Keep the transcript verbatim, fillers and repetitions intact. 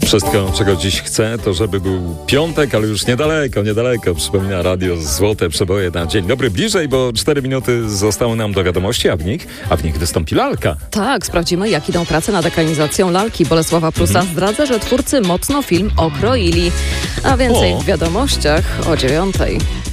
Wszystko, czego dziś chcę, to żeby był piątek, ale już niedaleko, niedaleko. Przypomina radio Złote Przeboje na dzień dobry. Bliżej, bo cztery minuty zostały nam do wiadomości, a w nich, a w nich wystąpi lalka. Tak, sprawdzimy, jak idą prace nad ekranizacją lalki. Bolesława Prusa mhm. zdradza, że twórcy mocno film okroili. A więcej o. w wiadomościach o dziewiątej.